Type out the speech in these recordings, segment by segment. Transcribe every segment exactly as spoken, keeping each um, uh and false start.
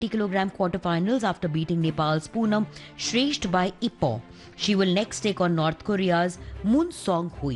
kilogram quarterfinals after beating Nepal's Poonam Shrestha by Ipoh. She will next take on North Korea's Moon Song-hui.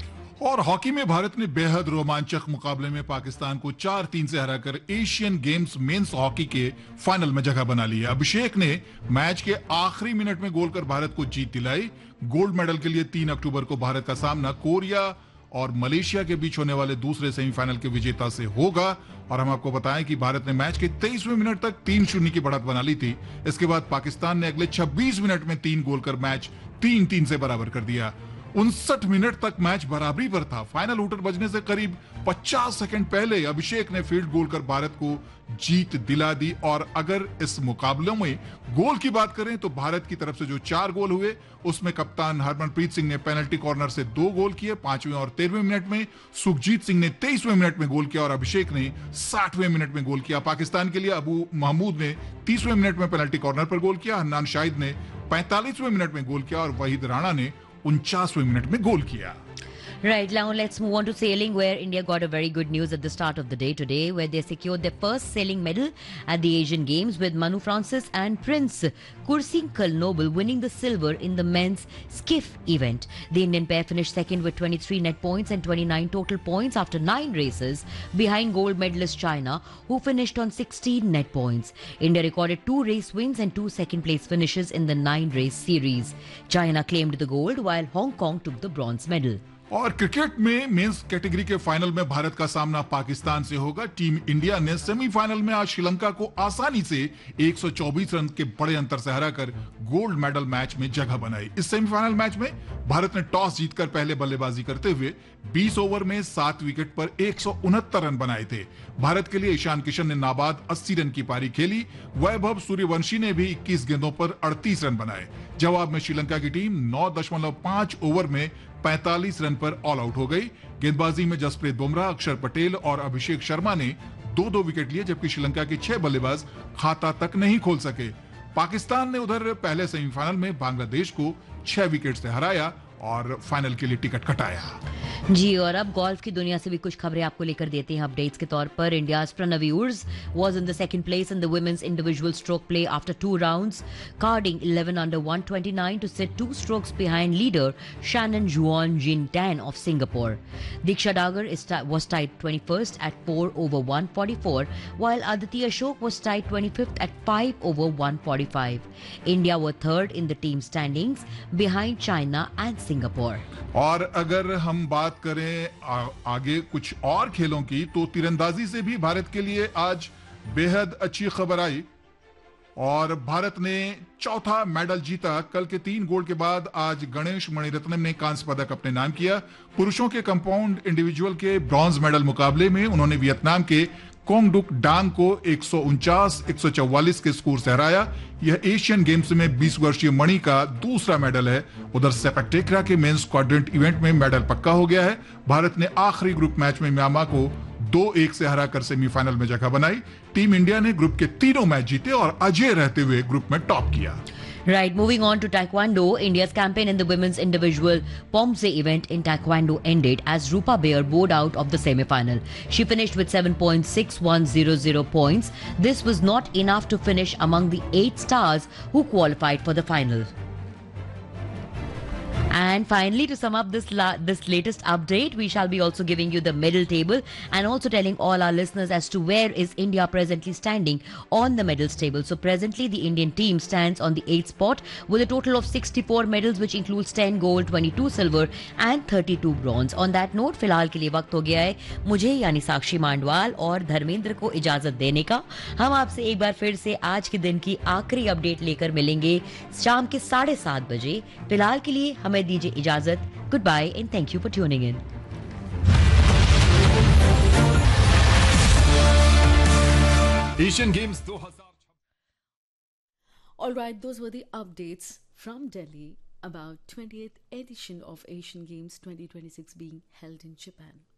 और hockey में भारत ने बेहद रोमांचक मुकाबले में पाकिस्तान को चार तीन से हराकर एशियन गेम्स मेंस हॉकी के फाइनल में जगह बना ली है। अभिषेक ने मैच के आखिरी मिनट में गोल कर भारत को जीत दिलाई। गोल्ड मेडल के लिए तीन अक्टूबर को भारत का सामना कोरिया और मलेशिया के बीच होने वाले दूसरे सेमीफाइनल के विजेता से होगा। और हम आपको बताएं कि भारत ने मैच के तेईसवें मिनट तक तीन शून्य की बढ़त बना ली थी। इसके बाद पाकिस्तान ने अगले छब्बीस मिनट में तीन गोल कर मैच तीन तीन से बराबर कर दिया। उनसठ मिनट तक मैच बराबरी पर था। फाइनल हुटर बजने से करीब पचास सेकंड पहले अभिषेक ने फील्ड गोल कर भारत को जीत दिला दी। और अगर इस मुकाबले में गोल की बात करें तो भारत की तरफ से जो चार गोल हुए उसमें कप्तान हरमनप्रीत सिंह ने पेनल्टी कॉर्नर से दो गोल किए, पांचवें और तेरहवें मिनट में। सुखजीत सिंह ने तेईसवें मिनट में गोल किया और अभिषेक ने साठवें मिनट में गोल किया। पाकिस्तान के लिए अबू महमूद ने तीसवें मिनट में पेनल्टी कॉर्नर पर गोल किया, हन्नान शाहिद ने पैंतालीसवें मिनट में गोल किया और वहीद राणा ने उनचासवें मिनट में गोल किया। Right, now let's move on to sailing, where India got a very good news at the start of the day today, where they secured their first sailing medal at the Asian Games, with Manu Francis and Prince Kursinkel Noble winning the silver in the men's skiff event. The Indian pair finished second with twenty-three net points and twenty-nine total points after nine races, behind gold medalist China, who finished on sixteen net points. India recorded two race wins and two second place finishes in the nine race series. China claimed the gold, while Hong Kong took the bronze medal. और cricket में men's category के final में भारत का सामना पाकिस्तान से होगा। Team India ने semifinal में आज श्रीलंका को आसानी से एक सौ चौबीस रन के बड़े अंतर से हराकर गोल्ड मेडल मैच में जगह बनाई। इस सेमीफाइनल मैच में भारत ने टॉस जीतकर पहले बल्लेबाजी करते हुए बीस ओवर में सात विकेट पर एक सौ उनहत्तर रन बनाए थे। भारत के लिए ईशान किशन ने नाबाद अस्सी रन की पारी खेली। वैभव सूर्यवंशी ने भी इक्कीस गेंदों पर अड़तीस रन बनाए। जवाब में श्रीलंका की टीम नौ दशमलव पांच ओवर में पैंतालीस रन पर ऑल आउट हो गई। गेंदबाजी में जसप्रीत बुमराह, अक्षर पटेल और अभिषेक शर्मा ने दो दो विकेट लिए, जबकि श्रीलंका के छह बल्लेबाज खाता तक नहीं खोल सके। पाकिस्तान ने उधर पहले सेमीफाइनल में बांग्लादेश को छह विकेट से हराया और फाइनल के लिए टिकट कटाया। जी, और अब गोल्फ की दुनिया से भी कुछ खबरें आपको लेकर देते हैं अपडेट्स के तौर पर। India's Pranav yours was in the second place in the women's individual stroke play after two rounds, carding eleven under one twenty-nine to sit two strokes behind leader Shannon Juan Jin Tan of Singapore. Diksha Dagar is was tied twenty-first at four over one forty-four, while Aditi Ashok was tied twenty-fifth at five over one forty-five. India were third in the team standings behind China and Singapore. और अगर हम बात करें आ, आगे कुछ और खेलों की, तो तीरंदाजी से भी भारत के लिए आज बेहद अच्छी खबर आई और भारत ने चौथा मेडल जीता। कल के तीन गोल्ड के बाद आज गणेश मणिरत्नम ने कांस्य पदक अपने नाम किया। पुरुषों के कंपाउंड इंडिविजुअल के ब्रॉन्ज मेडल मुकाबले में उन्होंने वियतनाम के कोंगडुक डांग को एक सौ उनचास एक सौ चौवालीस के स्कोर से हराया। यह एशियन गेम्स में बीस वर्षीय मणि का दूसरा मेडल है। उधर सेपक टेकरा के मेंस क्वाड्रेंट इवेंट में मेडल पक्का हो गया है। भारत ने आखिरी ग्रुप मैच में म्यांमार को दो एक से हराकर सेमीफाइनल में जगह बनाई। टीम इंडिया ने ग्रुप के तीनों मैच जीते और अजेय रहते हुए ग्रुप में टॉप किया। Right, moving on to Taekwondo, India's campaign in the women's individual Pomse event in Taekwondo ended as Rupa Baer bowed out of the semi-final. She finished with seven point six one zero zero points. This was not enough to finish among the eight stars who qualified for the final. And finally, to sum up this la- this latest update, we shall be also giving you the medal table and also telling all our listeners as to where is India presently standing on the medals table. So presently, the Indian team stands on the eighth spot with a total of sixty-four medals, which includes ten gold, twenty-two silver and thirty-two bronze. On that note, फिलहाल के लिए वक्त हो गया है मुझे यानी साक्षी मांडवाल और धर्मेंद्र को इजाजत देने का। हम आपसे एक बार फिर से आज के दिन की आखिरी अपडेट लेकर मिलेंगे शाम के साढ़े सात बजे। फिलहाल के लिए हमें दीजिए इजाजत। Good bye and thank you for tuning in. Asian games दो हज़ार All right, those were the updates from Delhi about twentieth edition of Asian Games twenty twenty-six being held in Japan.